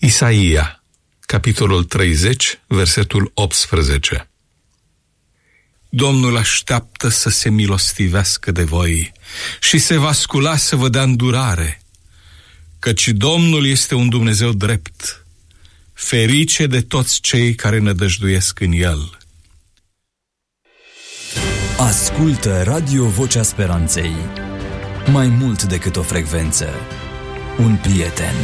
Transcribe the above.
Isaia, capitolul 30, versetul 18. Domnul așteaptă să se milostivească de voi și se va scula să vă dea îndurare, căci Domnul este un Dumnezeu drept, ferice de toți cei care nădăjduiesc în El. Ascultă Radio Vocea Speranței. Mai mult decât o frecvență, un prieten.